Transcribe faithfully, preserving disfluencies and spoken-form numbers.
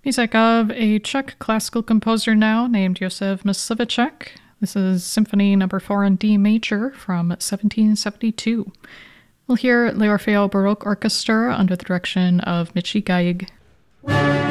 Music of a Czech classical composer now named Josef Mysliveček. This is Symphony Number four in D major from seventeen seventy-two. We'll hear Le Orfeo Baroque Orchestra under the direction of Michi Gaig.